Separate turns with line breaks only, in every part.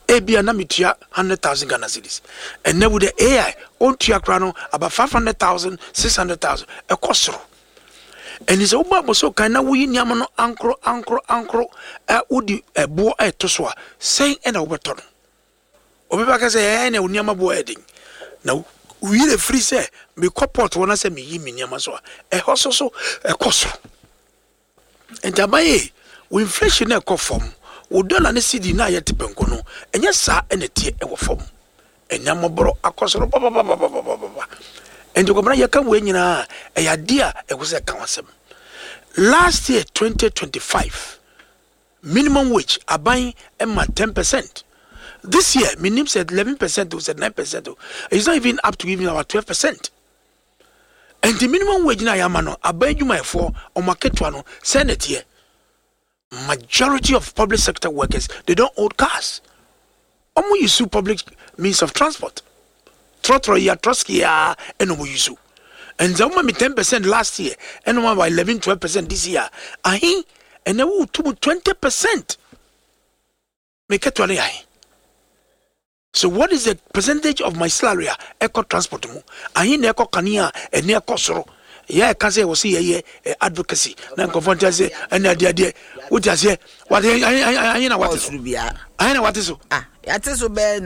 Ebia na mitua 100,000 Ghana cedis. And now with the AI, on tua krano about 500,000, 600,000. A kosro. And is Oba so kind of we Yamano ankro udi a boa a toswa, saying an overton. Obaka say, I know Yama wedding. Now, we the free say, me copot when I say me Yamaso, a hosso, a kosro. And Tabaye, we inflation a form. We don't let CD na yet penkono, and yes, sir, and a tear ever form. And Yamabro akosro, and you come can win a idea, it was a council. Last year, 2025, minimum wage are buying Emma 10%. This year, minimum said 11%, who said 9%. It's not even up to giving our 12%. And the minimum wage na Yamano, are buying you my 4 or market one, Senate here. Majority of public sector workers, they don't own cars. Omo use public means of transport. Trotro ya troski ya eno use. And the woman 10% last year, and one by 11-12% this year. Ahi, and they will to 20%. Make it 20. So what is the percentage of my salary? Eco transport mo. Ahi neko kania and near kosoro. Yeah, can say was here advocacy. Nan confront say and the what you say? What I know what is I know what is
it is about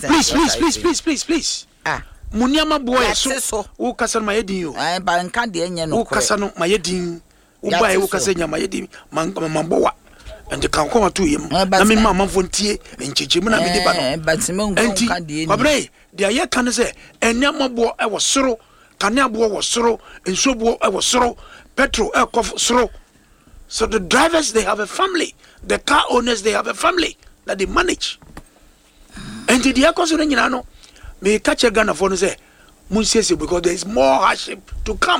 9%. Please. Munyama boy so wo kasa ma yedin yo.
Ba nka de enye no.
Wo kasa no ma yedin. Wo ba e wo kasa nya ma yedin mambowa. And kan ko to yem. Na me mama fontie encheche mu na me de ba no.
But me nka de enye.
Obre, de aye kan say enyama bo e wo soro. Kane bo wo soro, enso bo e wo soro, petrol e ko soro. So the drivers, they have a family. The car owners, they have a family that they manage. And the diakos nyina no, me catch a Ghana for say, Munsese, because there is more hardship to come.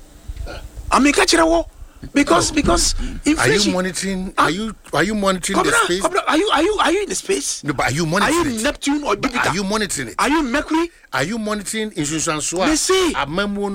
I me catch a war because inflation.
Are you monitoring? Are you monitoring the space?
Are you in the space?
No, but are you monitoring?
Are you Neptune or Jupiter?
Are you monitoring it?
Are you Mercury?
Are you monitoring insurance?
Me see.
But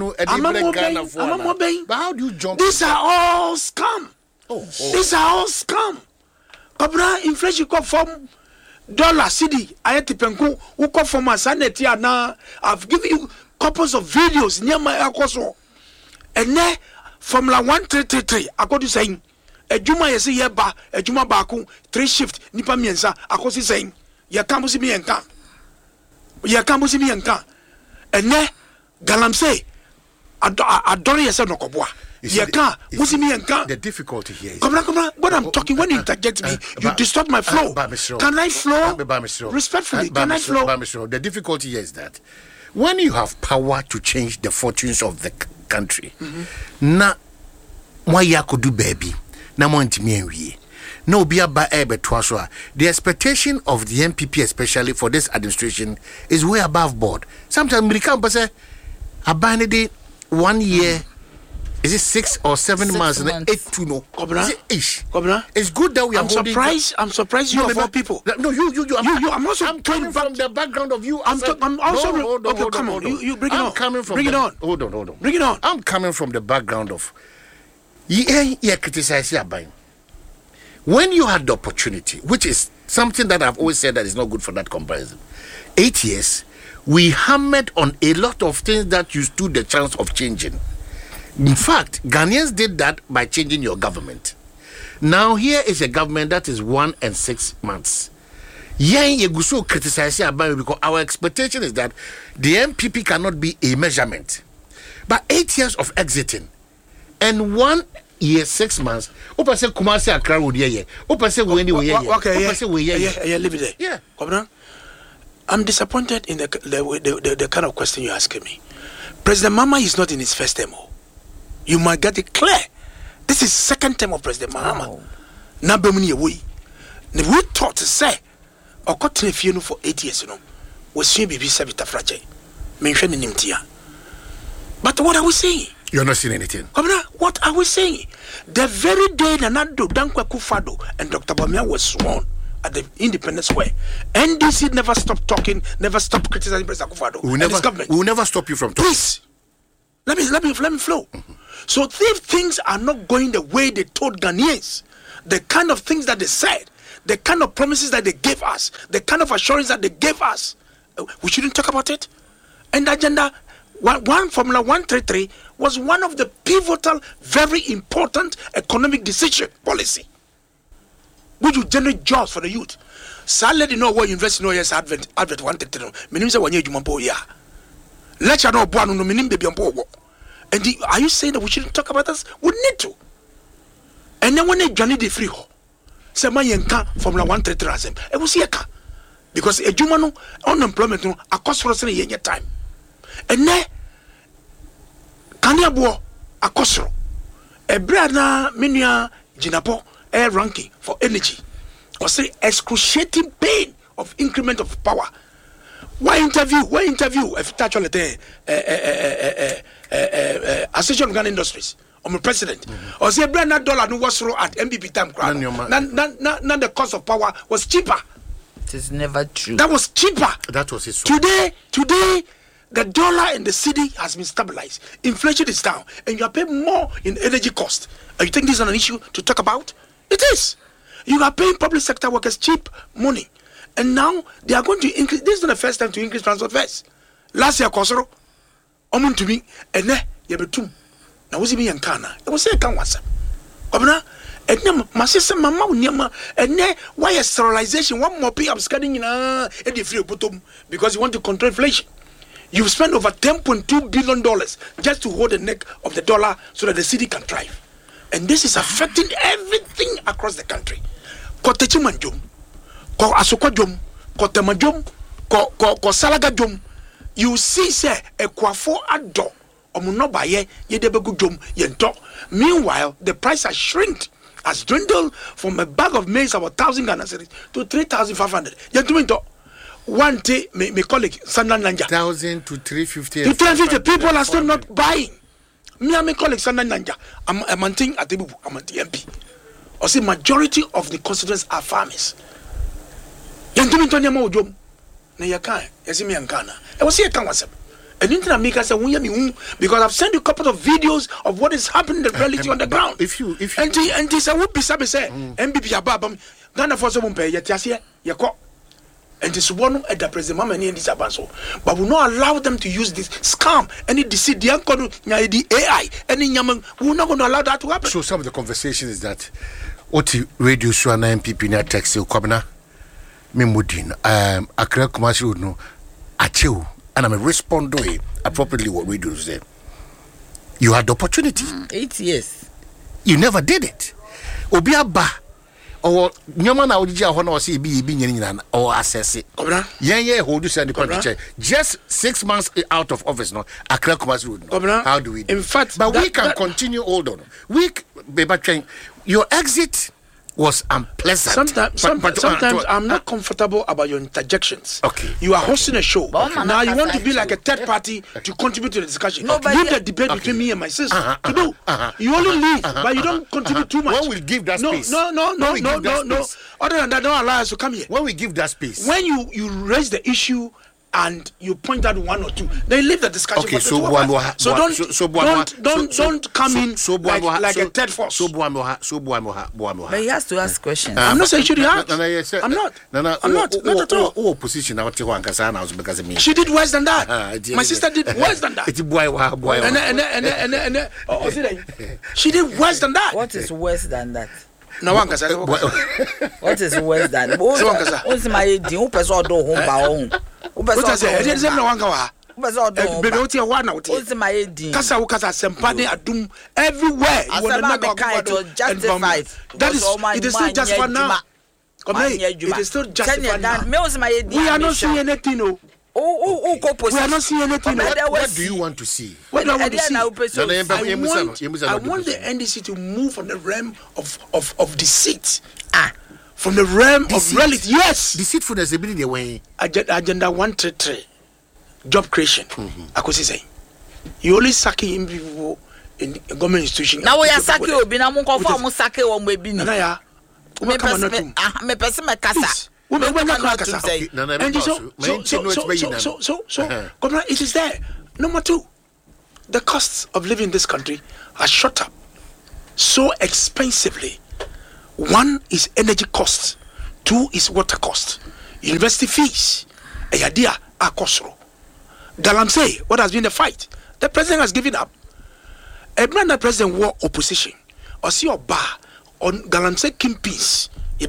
how do you jump?
These are all scam. These are all scam. Kabra inflation come from dollar cedi. I penku who come from a sanity now. I've given you couples of videos near my akoso. And then Formula 1333 according to saying a juma yesi yeba a juma baku 3 shift nipa miensa akosi saying ya kambusi mienka. Ya kambusi mienka. And then galamse adore yesa no kobwa.
The difficulty here is
come on. When I'm talking, when you interject me, you disturb my flow. Can I flow? Respectfully, can I flow?
The difficulty here is that when you have power to change the fortunes of the country, na why could do baby, na montimi no be ba ebe twaswa. The expectation of the MPP, especially for this administration, is way above board. Sometimes we come say abanity 1 year. Is it 6 or 7 months? 8 to no.
Kobra.
It's good that we are holding.
I'm surprised you of all people.
No, you.
I'm also
coming from the background of you.
I'm also. Okay, come on. You bring it on. Bring it on.
Hold on.
Bring it on.
I'm coming from the background of. You criticize your buying. When you had the opportunity, which is something that I've always said that is not good for that comparison. 8 years, we hammered on a lot of things that you stood the chance of changing. In fact, Ghanaians did that by changing your government. Now here is a government that is 1 and 6 months. You so criticize because our expectation is that the MPP cannot be a measurement. But 8 years of exiting and 1 year 6 months. Okay,
leave it there.
Yeah.
I'm disappointed in the kind of question you're asking me. President Mama is not in his first term. You might get it clear. This is second term of President Mahama. Now, we thought to say, or got in for 8 years, was soon be Savita Fragile. Mentioning him here. But what are we saying?
You're not saying anything.
What are we saying? The very day Nanado, Dankwa Kufado, and Dr. Bamia was sworn at the Independence Square, NDC never stopped talking, never stopped criticizing President Kufado and his government.
We will never stop you from talking.
Please. Let me flow. So if things are not going the way they told Ghanaians, the kind of things that they said, the kind of promises that they gave us, the kind of assurance that they gave us, we shouldn't talk about it. And the agenda, one Formula 133 was one of the pivotal, very important economic decision policy, which would generate jobs for the youth. Sadly, know what university no yes advert 133. Meaning say one year you mampo ya. Lecture no boy no meaning baby ampo. And are you saying that we shouldn't talk about this? We need to. And then when they journey the free ho, say my yanka Formula 133 as them. E will see a car because a jumano unemployment no a cost for us in a year time. And then Kanyabo a costro. A brother minia jinapo air ranking for energy. Was the excruciating pain of increment of power. Why interview? If touch on the Association of Ghana Industries, I'm a president. Or say brand dollar no was at MBP time. None the cost of power was cheaper.
It is never true.
That was cheaper.
That was it.
Today, the dollar in the city has been stabilized. Inflation is down, and you are paying more in energy cost. And you think this is an issue to talk about? It is. You are paying public sector workers cheap money. And now they are going to increase. This is not the first time to increase transport fares. Last year, Kosoro, Omun to me, and ne, Yabetum. Now, was it me and Kana? It was a Kanwasa. Obna, and ne, my sister, Mamma, Nyama, and ne, why a sterilization? One more pay I'm scanning in the free bottom because you want to control inflation. You've spent over $10.2 billion just to hold the neck of the dollar so that the city can thrive. And this is affecting everything across the country. Ko techimanjom, ko asokwadjom, ko temajom, ko salagajom. You see, say a kwafo ado, omunobaye yedebegujom yento. Meanwhile, the price has dwindled from a bag of maize about 1,000 Ghana cedis to 3,500. Yentuminto. One day, my colleague Sandan Nanja.
1,000 to 350.
To 350, people are still not buying. Me and my colleague Sandan Nanja, I'm Amanting Atebubu, I'm at the MP. Or say majority of the constituents are farmers. Yantumintonya mo ujom. Na yakan, yasi me yankana. I was here can wasem. And into America say because I've sent you a couple of videos of what is happening in the reality on the ground.
If you
and this I would be sabe say MBP ababam Ghana for some pay yet yasia yako. And this one at the president mama in this abanso. But we will not allow them to use this scam, any deceit, the AI, any yaman. We're not going to allow that to happen.
So some of the conversation is that what radio show and MPP near text you Kobna Mimudin Accra commercial no achew and I'm respond to it appropriately what we do say. You had the opportunity.
8 years.
You never did it. Obiaba or Nyaman Audija Honor see be or assess it. Hold you send the country. Just 6 months out of office no Accra commercial no. How do we do?
In fact,
but we can continue. Hold on. Your exit was unpleasant.
Sometimes I'm not comfortable about your interjections.
Okay.
You are hosting a show. Now you want to be like a third party to contribute to the discussion. Leave the debate between me and my sister. You only leave, but you don't contribute too much.
When we give that space.
No. Other than that, don't allow us to come here.
When we give that space.
When you raise the issue and you point out one or two, then leave the discussion.
Okay,
so don't come in like a third force.
But he has to ask questions.
I'm not saying she did ask. I'm not at all.
Oh, position now because me.
She did worse than that. My sister did worse than that. She did worse than that.
What is worse than that?
No one can say
what is worse than what's my idea? Who person do home by home? Who person
no one can what's
my idea?
Kasa sempane adum everywhere.
You want to justify.
That is it is still just for now. It is still justified now. We are not seeing anything. We are not seeing anything.
What do you want to see?
What do I want to see? I want the NDC to move from the realm of deceit. From the realm of reality. Yes.
Deceitfulness is the way.
Agenda 133. Job creation. I could say. You only sacking people in government institutions.
Now we are sacking you. Bina munko fa mu sacking wo mbebi ni.
Naya.
Me pese me kasa.
It is there. Number two, the costs of living in this country are shot up so expensively. One is energy costs. 2 is water cost, university fees, Ayadia Akosro. Galamsey, what has been the fight? The president has given up. A brand president war opposition. Or see your bar on Galamsey Kingpins.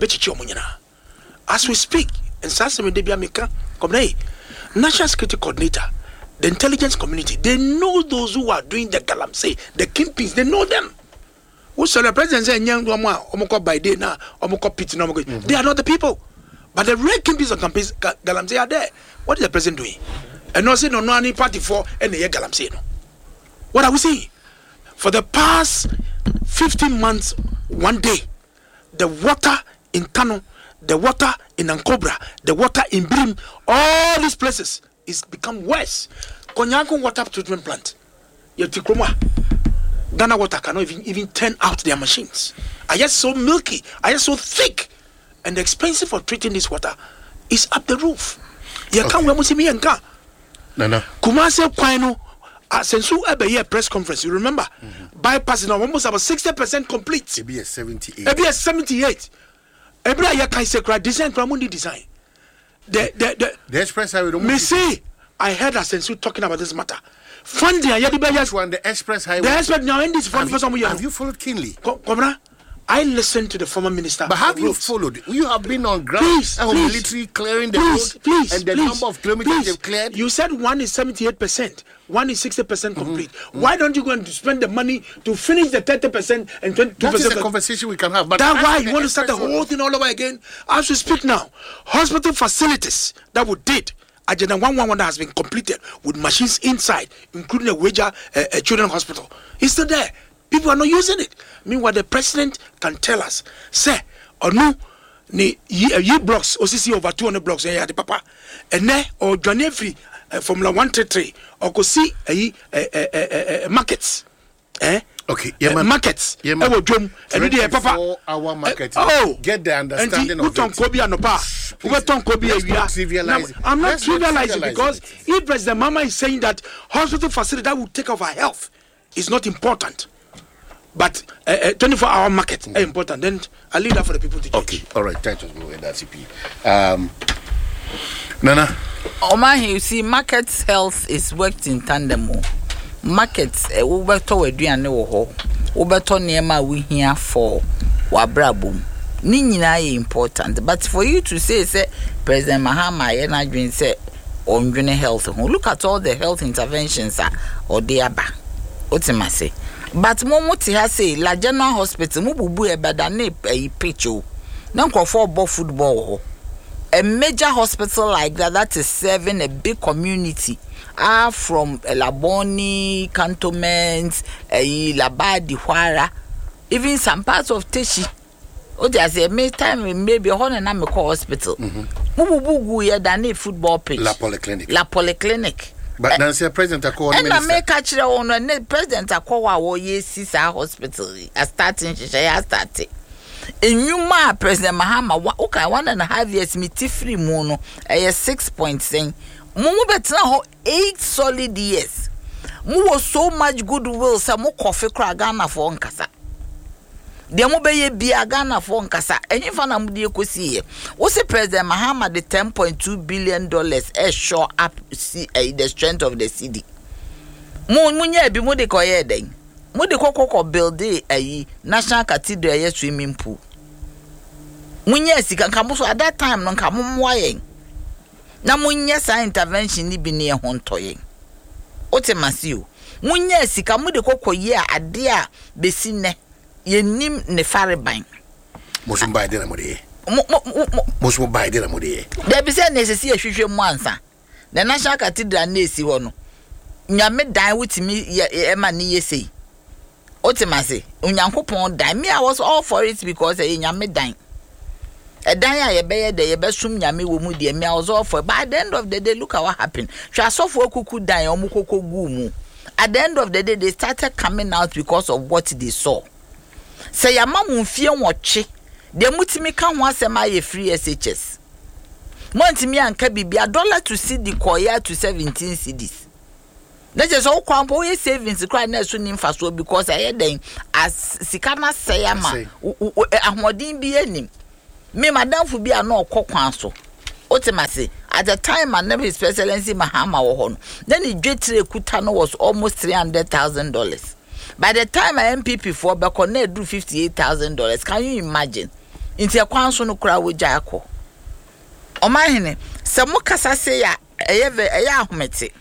As we speak, and Sasame Debia Meka, National Security Coordinator, the intelligence community, they know those who are doing the Galamsey, the Kingpins, they know them. Who saw the president say, Omoko by day now, Omoko Pit, they are not the people. But the real Kingpins of Galamsey are there. What is the president doing? And no say no any party for any Galamsey. What are we saying? For the past 15 months, one day, the water in Kano, the water in Ankobra, the water in Brim, all these places is become worse. Konyanko water treatment plant, Yetikroma, Ghana water cannot even turn out their machines. Are just so milky, are just so thick, and the expense for treating this water is up the roof. You can't we see me and ka.
No.
Kumase Kwano, since you ever hear press conference, you remember bypassing now almost about 60% complete.
It be a 78.
It be a 78. Every year can say design Pramundi design. The
express highway.
Me see, I heard a sense talking about this matter. Funding
the express highway.
The express now in this for some years.
Have you followed keenly?
I listened to the former minister.
But have you followed? You have been on ground, military clearing the road, and the number of kilometers they've cleared.
You said one is 78%, one is 60% complete. Why don't you go and spend the money to finish the 30% and 22%?
That is a conversation we can have. But
that's why you want to start the whole thing all over again. As we speak now, hospital facilities that we did. Agenda 111 that has been completed with machines inside, including a Wager Children's Hospital. It's still there. People are not using it. Meanwhile, the president can tell us, say, or no, ye blocks, OCC over 200 blocks, the papa, and ne or Johnny Free Formula 133, or go see markets.
Okay,
markets. And the papa.
Our market. Get the understanding of it.
I'm not trivializing because if President Mama is saying that hospital facility that will take over health is not important. But 24-hour market is important. Then I'll leave that for the people to judge.
Okay, all right. Try to go with that, CP. Nana?
You see, markets health is worked in tandem. Markets, Uberto Adrian, Uberto Niema, we here for Wabrabum. Nina important. But for you to say, President Mahama, and I dream, say, on health, look at all the health interventions or the Abba. What's my say? But Momoti has say, La General Hospital, Mubu Ebadane, a pitcho. None for football. A major hospital like that is serving a big community. From Laboni, Cantonments, Labadi, Huara, even some parts of Teshi. Oh, there's a may time maybe a whole and hospital. Mubu Yadane football pitch.
La Polyclinic.
La Polyclinic.
But Nancy, President Akwa,
and I may catch your own President Akwa, yes, our hospital. I starting, I started. In Yuma, President Mahama, okay, 1.5 years, me free mono, a 6 point saying, Mumu betina 8 solid years. Mu was so much goodwill, some more coffee cragana for Nkasa. The Mobeye be a Ghana for Nkasa, and if I'm the what's the President Mahama the $10.2 billion shore up the strength of the city. Munya be Mudikoye then. Mudiko build a national cathedral swimming pool. Munya si can come at that time, non come waying. Na munya sa intervention ni bi ne hontoyen. Otemasiu. Munya si ka mudiko ye ade a besi ne. Yenim ne fareban.
Mosumba ide na mode. Mosumba ide na mode.
There be say necessary hwehwe mu ansa. The National Cathedral na esi ho no. Nyame dan wutimi e ma ne yesei. Otemase, unyankopon dan. Me I was all for it because nyame dan. A dan ya yebeye de yebesum nyame wo mu de me I was all for. But at the end of the day, look at what happened. Twa sofo kuku dan omukoko gu mu. At the end of the day, they started coming out because of what they saw. Say ya mamu fie nwotwe de mutimi ka ho asem aye free SHS montimi anka bibia $1 to CD koya to 17 cedis na je so kwampo ye savings cry na so ni mfaso because aye den as sikana say ama ahmodin bi anim me madam fu bi na okokwan so otemase at the time my name His Excellency Mahama wo ho no then the dwetre kuta no was almost $300,000 by the time my MPP for be connect do $58,000 can you imagine inti akwan so no kura wo gya akọ omahene se mo kasa se ya eya ahomete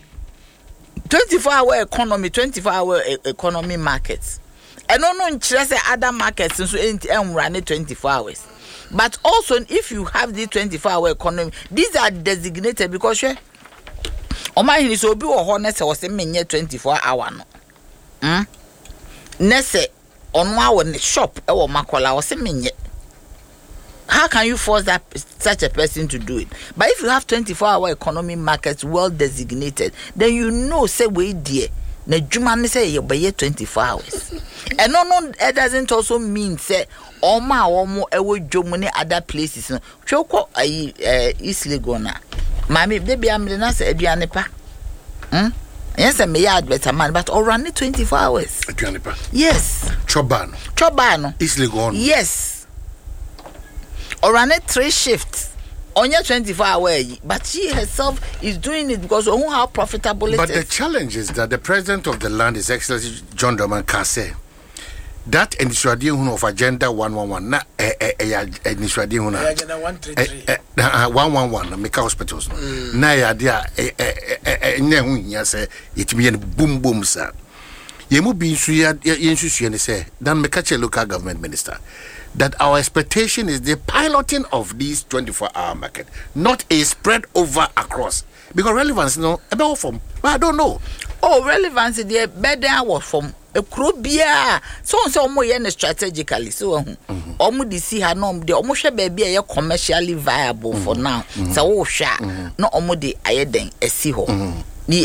24-hour economy 24-hour economy markets and no nkyere say other markets so run 24 hours but also if you have the 24-hour economy these are designated because omahene so obi wo ho na se wo se menye 24-hour no na se ono awo ne shop e wo makola wo se menye. How can you force such a person to do it? But if you have 24-hour economy markets well designated, then you know say we dear. Na juma say you buy 24 hours. And no, it doesn't also mean say omo ewo dwom other places. No, choko East Lagos. Mami, they be am na say aduane pa. Yes, I may add better man, but all run it 24 hours.
Aduane pa.
Yes. Chobano.
East Lagos.
Yes. Or run it 3 shifts on your 24-hour, but she herself is doing it because of how profitable it is.
But the challenge is that the president of the land, His Excellency John Dramani Kase, that initiative of Agenda 111, na initiative na
Agenda 133,
111, make hospitals. Na ya dia nye say it be boom sir. Yemu bi nsu ya nsusu ne say dan make a local government minister that our expectation is the piloting of this 24-hour market, not a spread over across. Because relevance, about from, I don't know.
Oh, relevance, the better was from a crobia. So strategically. So, almost see her no, the almost baby are commercially viable for now. So, no, almost the ayeden, a seaho.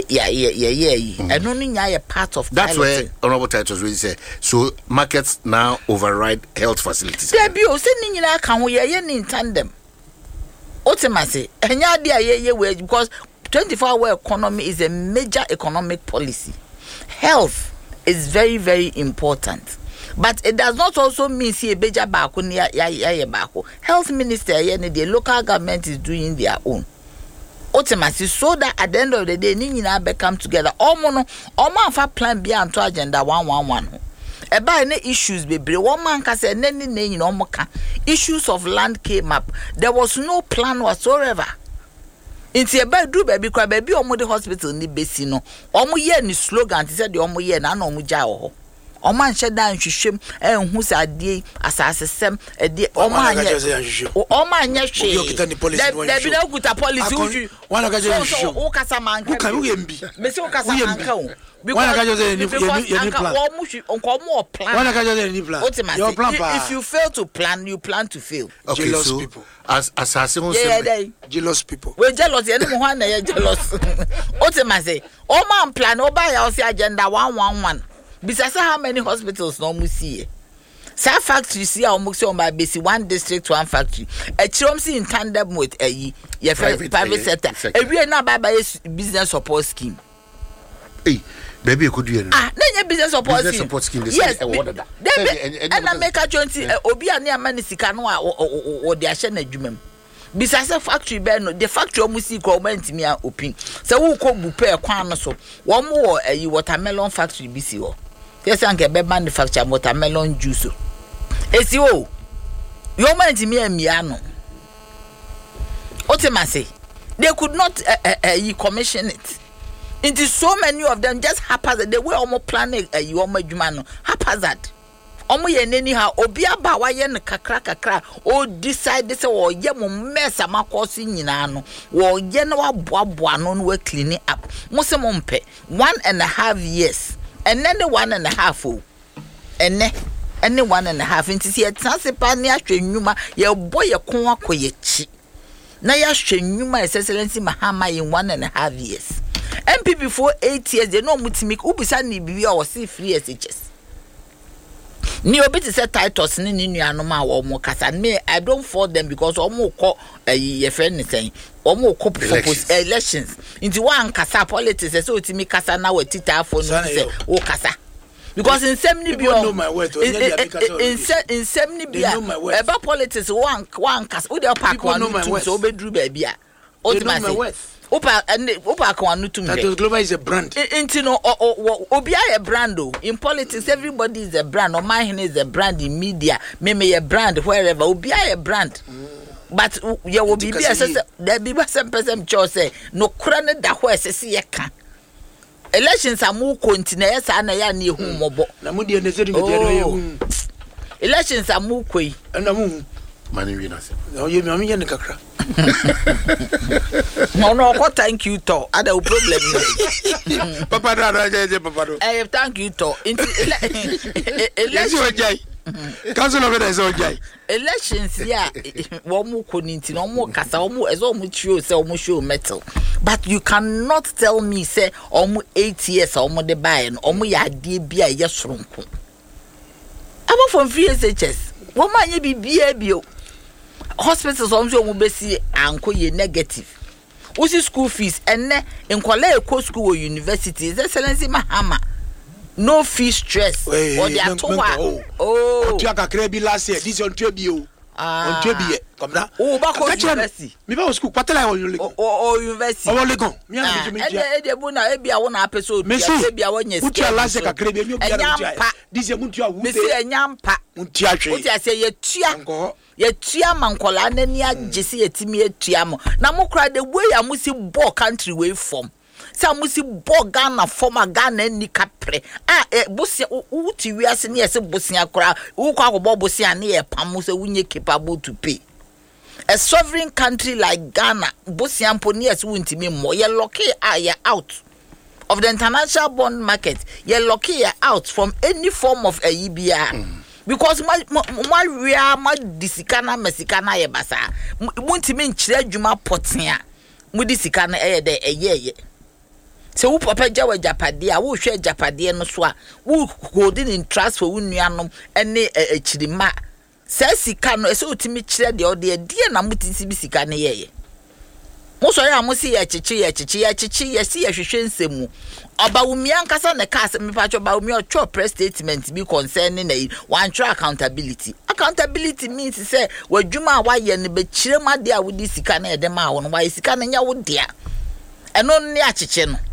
Yeah. And only a part of
that's where Honorable Titles really say. So markets now override health facilities.
There be sending in can we in tandem. Ultimately, and because 24-hour economy is a major economic policy. Health is very, very important. But it does not also mean see a beja bako near bako. Health minister the local government is doing their own. Ultimately, so that at the end of the day, ni nyina be come together. Omo afa plan B and to agenda 111. Eba ne issues bebre. One man can say ne omo ka. Issues of land came up. There was no plan whatsoever. Inti eba do baby kwa baby omo the hospital ni besi no. Omo ye ni slogan. Ti said the omo ye na omo ja ho. Oman sheda nhwehwem enhu sadie asasesem ede oman anya hwe da bi na kuta policy uju
wana ka je nhwehwem
o kasa manka
o ka wo yembi
me se o kasa manka o
wana ka je ni plan
o mu onko mu plan
wana ka je ni plan your plan
if you fail to plan you plan to fail.
Okay,
jealous
so
people
as assassin say
jealous people
we jealous ene mo hwan na ye jealous o te ma say o man plan o ba ya o say agenda 111. Besides how many hospitals no mu see? Sa factory see almost on my base 1 district 1 factory. A chiromsi in tandem with a private sector. Every na baba business support scheme.
Hey, baby, you could do it.
Then business support
scheme.
Yes, and I make a joint obi near manisika no or the ashena jumem. Besides a factory ben the factory almost see government me open. So who could prepare kwan so one more a watermelon factory BCO. Yes, I can manufacture watermelon juice. SEO, your man to me and Miano. Ultimately, they could not commission it. It is so many of them just haphazard. They were almost planning a Yoma Jumano haphazard. Omo ye neni ha obi aba wa ye ne kakra o decide say wo ye mo mess amakosi nyina no wo ye na wa boaboa no we clean up mo se mo mpe 1.5 years and then the 1.5 o ene 1.5 nti se transipa ne ahwe nnwuma ye boy ye kon akoye chi na ya hwe nnwuma Excellency Mahama in 1.5 years MPP for 8 years they no mutimi ubisa ni bibi o se free SHS ni obi ti say titles ni nuanom a wo mo kasa me I don't for them because omo ko ye friend ni say omo ko propose elections into one kasa politics say otimi kasa na watita afo no say o kasa because in 70
people know my worth.
In 70 about politics one cast with the pack one to so bedru baby.
They know my worth.
Opa kan anu tum.
That Global is a brand.
Into no obi a brand o. In politics everybody is a brand. No man is a brand in media. Me a brand wherever. Obi a brand. But you will be there be some person say no kura ne da ho esese ye ka. Elections are more continue sa na ya na ehu mobo.
Na mu de ne se de me
elections are more koi.
Na mu
Mani winners.
No, you me yen kakra.
No, thank you to. Ada problem.
Papa da papa.
Thank you to.
Election. Council of it is okay.
Elections yeah, one more community, no more kasa, almost as almost show say almost show metal. But you cannot tell me say almost 8 years almost the buy and almost ya DBA yes from. I'm from VSHS. What man you be BABO? Hospitals also will be see anko ye negative. What's school fees and ne in Kwale school or university is Excellency Mahama. No fee stress.
Wait,
or they are too oh,
Tiaka Krebi last year. This on Trebio. On Trebie. Come down.
Oh, back on university.
Me ba school. Patela on you.
Oh, university.
Oh, Legon. Me am
me. Ede buna ebi a one episode. Ebi a one yes.
Utia last year Krebi. Me obi a this year muntia wu.
Me say enyampa.
Muntia hwe.
Utia say ye tua. Ye tua mankola na ni agesi etimi etua mo. Na mo kra the way amusi ball country way from. Sa musi Ghana former Ghana ni kapre bosia uti wiase ne yese bosia kora ukwa akobọ bosia ne ye pam so wunye capable to pay a sovereign country like Ghana bosia mpo ne yese wuntimi mo ye lock ye out of the international bond market ye lock ye out from any form of a EBR because ma disikana mesikana ye basa wuntimi nkyire adwuma potea mu disikana de ye so who papa jawa japade a wo hwe japade no so a wo holding in trust for unuanom ene echirima sa sika no so otimi kire de ode die na mutisi bi sika ne yeye mo so ya mo si ya chichi ya si ya hwehwe nsemu oba wumi ankasa ne ka se mepacho ba wumi o press statement bi concerning na one track accountability means say wadwuma a waye ne be kire ma de a wodi sika na ede ma wo no waye sika na nya wo dia eno ne achiche no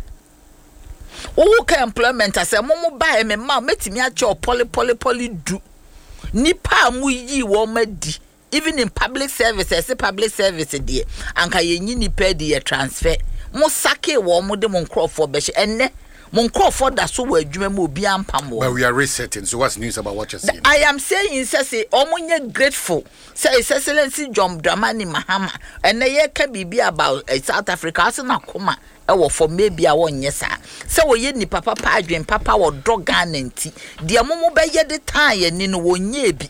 who can employment as a momo buy me ma metimi acho poly do nipa mu yi wo madi even in public services dey anka yenyi nipa dey transfer mo sake wo mo de mo nkrofo be enne mo nkrofo da so wa adwuma mo obi ampam wo.
But we are resetting. So what's news about what you're saying?
I am saying say omunye grateful say His Excellency John Dramani Mahama enne ye ka bibi about South Africa asena koma ewo for maybe a one yes sir wo ye ni papa adwen papa wo dog Ghana nti de momo be ye de tan ye ni no wonye bi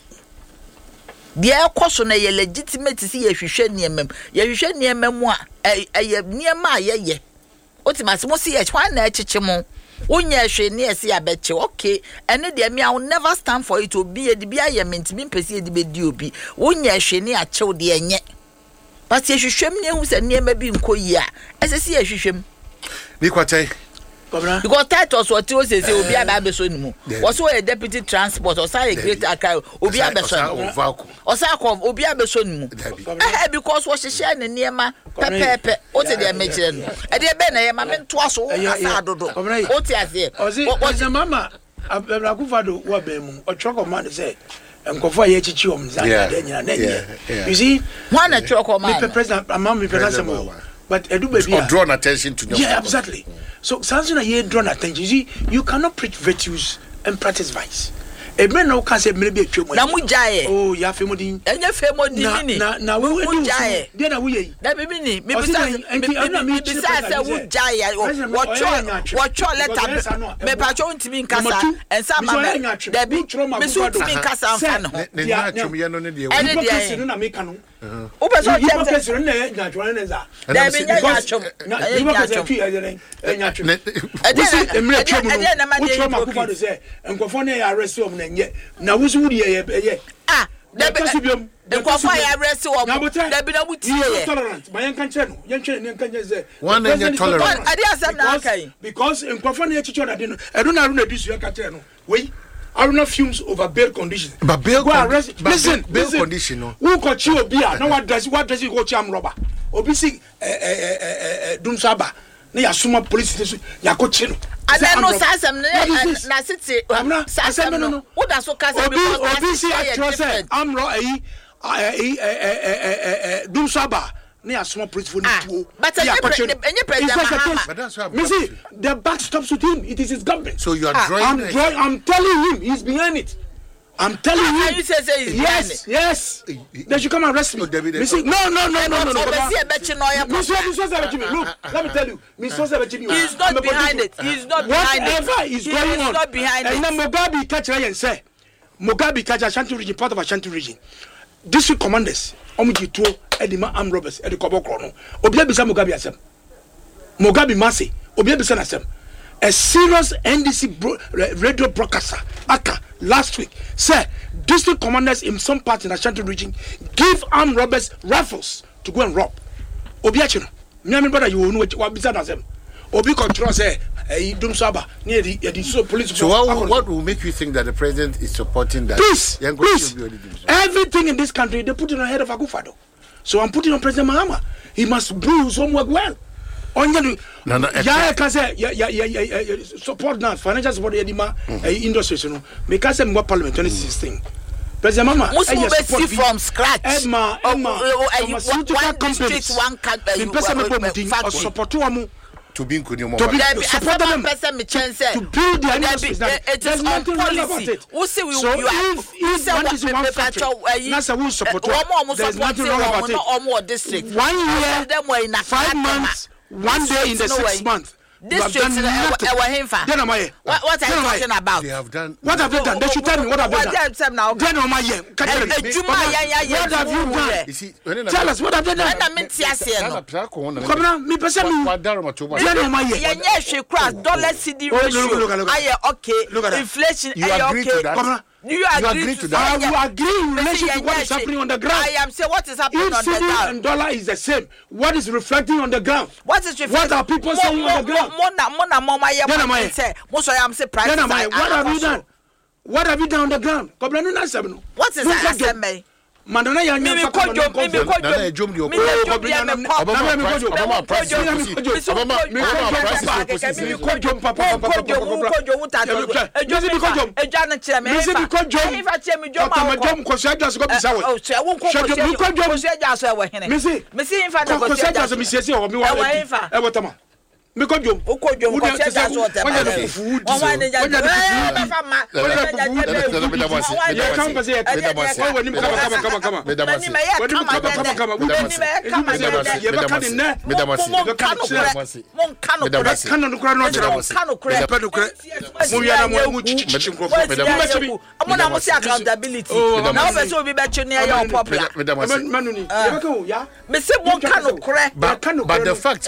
de ekoso na ye legitimate si ye hwehwe niemem a ye niema ye otimase mo si ye hwan na echiche mo wonya hwe ne ese abeche okay ene de me I will never stand for it obi e de bia ye mentimi mpese e de be di obi wonya hwe ne achew de enye but ye hwehwem ne hu se niema bi nkoyi a ese si ye hwehwem
ni kwate
because titles what you say obi abeso ni mu was so a deputy transport or say a great account obi abeso or say obi abeso ni mu because what she share ne niema pepepe o te de mechire no e de be na ye ma mento aso asa adodo o te ase
o mama abrakufado wa be mu o choko man say enkofo ye chichi om za de nyina na nye you see
one a choko man
me president amam me president but edu baby
or drawn attention to them.
Yeah, exactly. So something that you drawn attention. You see, you cannot preach virtues and practice vice. A man now can say maybe a true.
Na mujaye.
Oh, ya femodin.
Enya femodin.
Na we mujaye. Dia na we.
Na bibi ni. Me bisa say mujaye. Wacho letter. Me pacho ntimi nkasa. Ensa mama. Debi. Me so ntimi nkasa anfa no.
Ne na twom ye no ne de.
Ene de na me kanu.
O person
you person na nya twon ne za.
Debi nya twom.
Na you person twi enya twom. Ede emre twom no. Ede na ma de say enkofo na ya arrest na wusu wudi ye
The coffee I arrest or
tolerant. My young country,
one and tolerant.
Because in Pafania teacher, I don't know this your cateno. Wait. I don't know fumes over bail conditions.
But bail
listen,
bail condition.
Who got you a beer? No one does what does he go cham robber? Obisi Dumsaba. Near Suma police station, Yakochin.
I don't know Sassam Nasity. I said no. What does
Obisi actress Amro Dumsaba. Near small police for
but any president,
Missy, the back stops with him. It is his government.
So you are drawing.
I'm telling him, he's behind it. I'm telling you.
You say
yes. They should come and arrest me. Missy, no. Look, let me tell you,
he's not behind it. He's not behind it.
Whatever is going on.
Not behind it.
And then Mugabe catch and say, Mugabe catch Ashanti region, part of Ashanti region. District commanders, Omuji Tuo, Edima armed robbers, Edikobo Krono. Obia bisa Mugabe asem. Mugabe Masi, Obia bisa asem. A serious NDC radio broadcaster, Aka, last week, said district commanders in some parts in the Ashanti region give armed robbers rifles to go and rob. Obiachino, me brother, you know what bisa asem. Obi control say, Dumsaba near the police.
So what will make you think that the president is supporting that?
Please. Everything in this country they put it on the head of Akufo-Addo. So I'm putting on President Mahama. He must do some work well. Support now, financial support industry. So make us more parliament 2016. President Mahama,
must from scratch.
Emma, support
to be
support them to build the industries. There's nothing wrong about it. So if one is one factory, that's a will support. There's nothing wrong about it. 1 year, 5 months, 1 day in the 6 months.
What are you talking about?
They have done.
What have they done? They should tell me what have they done.
What have
you done? Tell us what have they done. Come on, me person.
Dollar CD ratio. Okay. Inflation.
You agree to that?
You agree to that?
I will agree in relation to what is happening on the ground.
I am saying what is happening on the ground.
If and dollar is the same, what is reflecting on the ground?
What is reflecting?
What are people saying on the ground? What have you done? What have you done on the ground?
What is that?
Mandana ya
nyam
Come on.
But the fact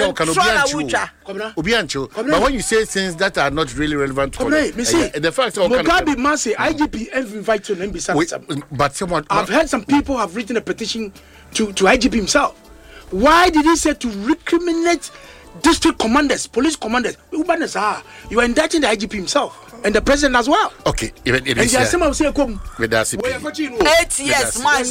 but when you say things that are not really relevant to the fact
Mugabe Masi IGP invite him
but someone
I've heard some people have written a petition to IGP himself. Why did he say to recriminate district commanders, police commanders? You are indicting the IGP himself and the president as well.
Okay,
and there are some say
8
years man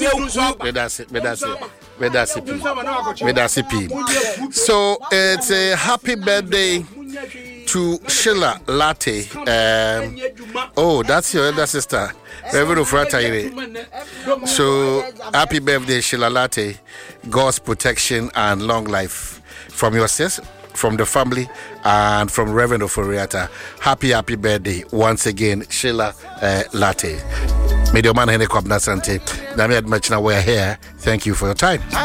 So it's a happy birthday to Sheila Latte. That's your elder sister, Reverend Ofrata. So happy birthday, Sheila Latte. God's protection and long life from your sis, from the family, and from Reverend Ofrata. Happy birthday once again, Sheila Latte. Media man Hene Kwabna Sante. Nami Admachina, we're here. Thank you for your time.